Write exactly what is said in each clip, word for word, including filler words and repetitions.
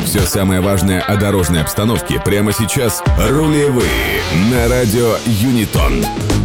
Все самое важное о дорожной обстановке прямо сейчас. Рулевые на радио Юнитон.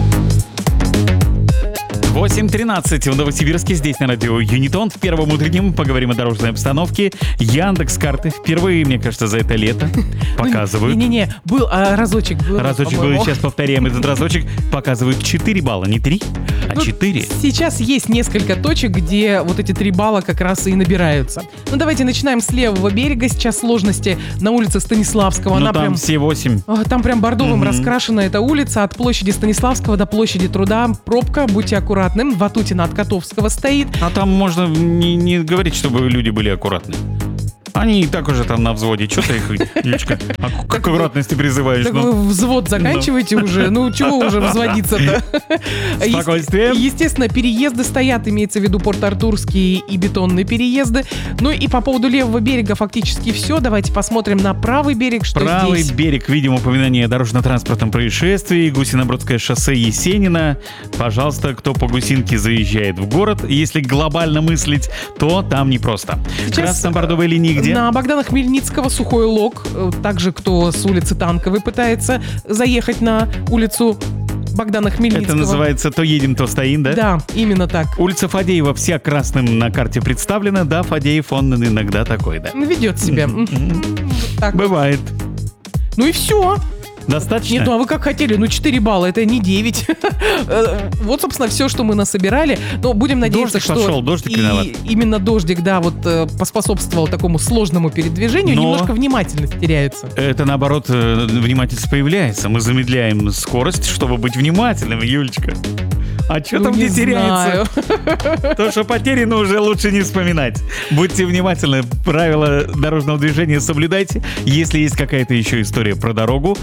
восемь тринадцать в Новосибирске, здесь на радио Юнитон. В первом утреннем поговорим о дорожной обстановке. Яндекс.Карты впервые, мне кажется, за это лето показывают. Не-не-не, был а, разочек. Был, разочек был, сейчас повторяем этот разочек. Показывают четыре балла, не три, а четыре. Ну, сейчас есть несколько точек, где вот эти три балла как раз и набираются. Ну, давайте начинаем с левого берега. Сейчас сложности на улице Станиславского. Ну, Она там прям, все восемь. Там прям бордовым Мгм. раскрашена эта улица. От площади Станиславского до площади Труда. Пробка, будьте аккуратны. Ватутина от Котовского стоит. А там можно не, не говорить, чтобы люди были аккуратны. Они и так уже там на взводе. Что ты их, Юлечка, а к аккуратности призываешь? Так ну? вы взвод заканчиваете уже. Ну, чего уже взводиться-то? Спокойствие. Естественно, переезды стоят, имеется в виду Порт-Артурские и бетонные переезды. Ну и по поводу левого берега фактически все. Давайте посмотрим на правый берег, что Правый здесь. берег, видим упоминание о дорожно-транспортном происшествии. Гусинобродское шоссе Есенина. Пожалуйста, кто по Гусинке заезжает в город, если глобально мыслить, то там непросто. Сейчас, Красно-бордовые линии где? На Богдана Хмельницкого Сухой Лог. Также кто с улицы Танковой пытается заехать на улицу Богдана Хмельницкого. Это называется «то едем, то стоим», да? Да, именно так. Улица Фадеева вся красным на карте представлена. Да, Фадеев, он иногда такой, да. Ведет себя. Вот так. Бывает. Ну и все. Достаточно? Нет, ну а вы как хотели? Ну, четыре балла, это не девять. Вот, собственно, все, что мы насобирали. Но будем надеяться, Дождик что пошел, дождик и виноват. именно дождик, да, вот э, поспособствовал такому сложному передвижению. Но- Немножко внимательность теряется. Это, наоборот, э, внимательность появляется. Мы замедляем скорость, чтобы быть внимательными, Юлечка. А что Ну, там не не теряется? знаю. То, что потеряно, уже лучше не вспоминать. Будьте внимательны, правила дорожного движения соблюдайте. Если есть какая-то еще история про дорогу,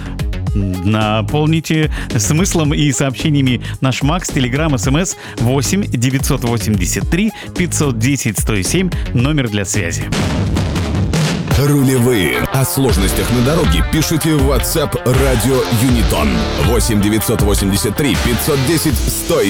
наполните смыслом и сообщениями наш Макс, Телеграм, СМС восемь девятьсот восемьдесят три пятьсот десять сто семь, номер для связи. Рулевые. О сложностях на дороге пишите в WhatsApp радио Юнитон. восемь девятьсот восемьдесят три пятьсот десять сто